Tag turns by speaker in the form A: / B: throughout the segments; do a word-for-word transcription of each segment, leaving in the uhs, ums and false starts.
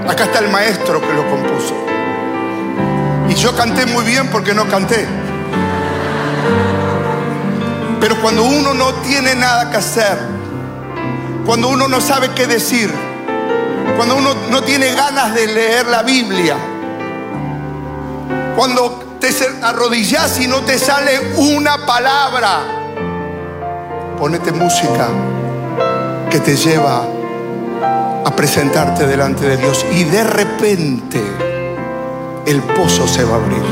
A: Acá está el maestro que lo compuso. Y yo canté muy bien porque no canté. Pero cuando uno no tiene nada que hacer, cuando uno no sabe qué decir, cuando uno no tiene ganas de leer la Biblia, cuando te arrodillas y no te sale una palabra, ponete música que te lleva a presentarte delante de Dios, y de repente el pozo se va a abrir.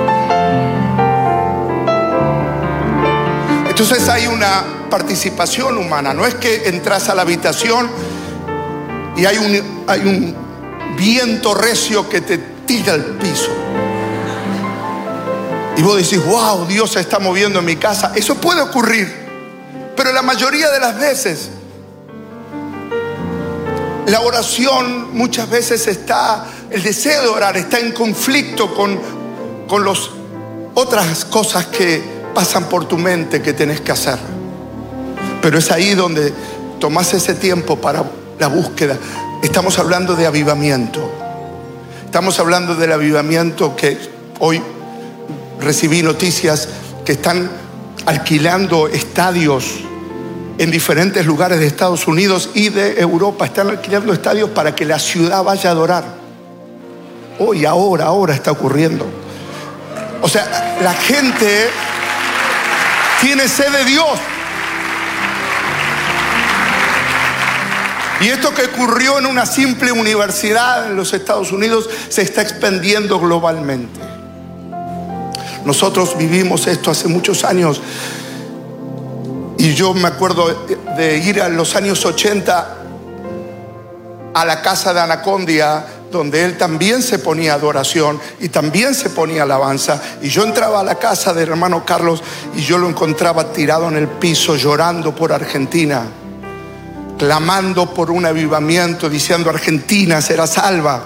A: Entonces hay una participación humana. No es que entras a la habitación y hay un, hay un viento recio que te tira al piso y vos decís, wow, Dios se está moviendo en mi casa. Eso puede ocurrir, pero la mayoría de las veces la oración muchas veces está, el deseo de orar está en conflicto con, con las otras cosas que pasan por tu mente que tenés que hacer. Pero es ahí donde tomás ese tiempo para la búsqueda. Estamos hablando de avivamiento. Estamos hablando del avivamiento que hoy recibí noticias que están alquilando estadios en diferentes lugares de Estados Unidos y de Europa. Están alquilando estadios para que la ciudad vaya a adorar. Hoy, ahora, ahora está ocurriendo. O sea, la gente tiene sed de Dios. Y esto que ocurrió en una simple universidad en los Estados Unidos se está expandiendo globalmente. Nosotros vivimos esto hace muchos años. Y yo me acuerdo de ir a los años ochenta a la casa de Anacondia, donde él también se ponía adoración y también se ponía alabanza. Y yo entraba a la casa del hermano Carlos y yo lo encontraba tirado en el piso llorando por Argentina, clamando por un avivamiento, diciendo: Argentina será salva.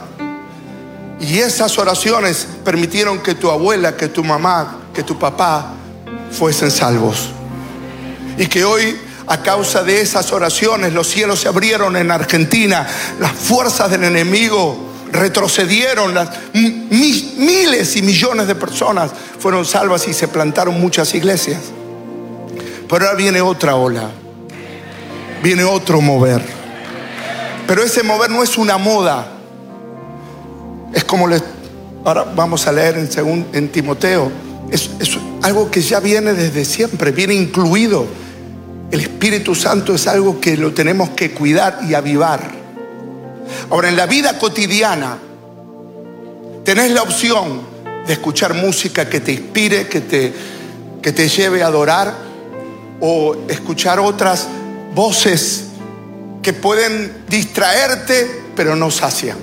A: Y esas oraciones permitieron que tu abuela, que tu mamá, que tu papá fuesen salvos. Y que hoy, a causa de esas oraciones, los cielos se abrieron en Argentina. Las fuerzas del enemigo retrocedieron. Las mi, miles y millones de personas fueron salvas y se plantaron muchas iglesias. Pero ahora viene otra ola. Viene otro mover. Pero ese mover no es una moda. Es como les, ahora vamos a leer en, según, en Timoteo. Es, es algo que ya viene desde siempre, viene incluido. El Espíritu Santo es algo que lo tenemos que cuidar y avivar. Ahora, en la vida cotidiana tenés la opción de escuchar música que te inspire, que te, que te lleve a adorar, o escuchar otras voces que pueden distraerte pero no sacian.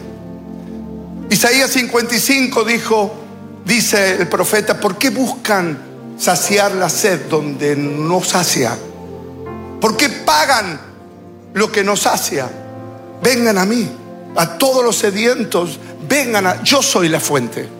A: Isaías cincuenta y cinco dijo, dice el profeta: ¿por qué buscan saciar la sed donde no sacia? ¿Por qué pagan lo que no sacia? Vengan a mí, a todos los sedientos, vengan a, yo soy la fuente.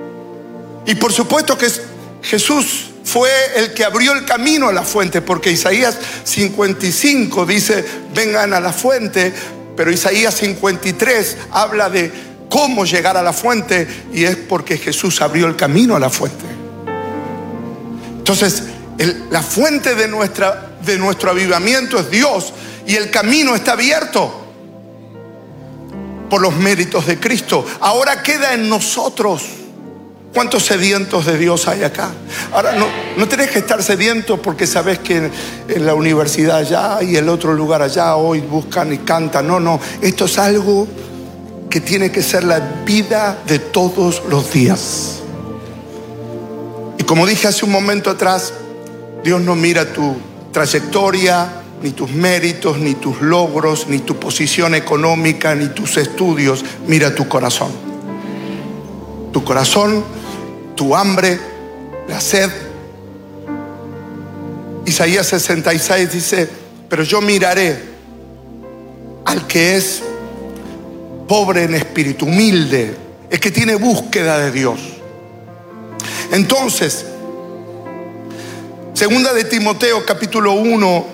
A: Y por supuesto que Jesús fue el que abrió el camino a la fuente, porque Isaías cincuenta y cinco dice: vengan a la fuente, pero Isaías cincuenta y tres habla de cómo llegar a la fuente, y es porque Jesús abrió el camino a la fuente. Entonces, el, la fuente de, nuestra, de nuestro avivamiento es Dios, y el camino está abierto por los méritos de Cristo. Ahora queda en nosotros. ¿Cuántos sedientos de Dios hay acá? Ahora no, no tenés que estar sediento porque sabés que en, en la universidad allá y el otro lugar allá hoy buscan y cantan. No, no, esto es algo que tiene que ser la vida de todos los días. Y como dije hace un momento atrás, Dios no mira tu trayectoria, ni tus méritos, ni tus logros, ni tu posición económica, ni tus estudios. Mira tu corazón. Tu corazón, tu hambre, la sed. Isaías sesenta y seis dice: pero yo miraré al que es pobre en espíritu, humilde, el que tiene búsqueda de Dios. Entonces, segunda de Timoteo capítulo uno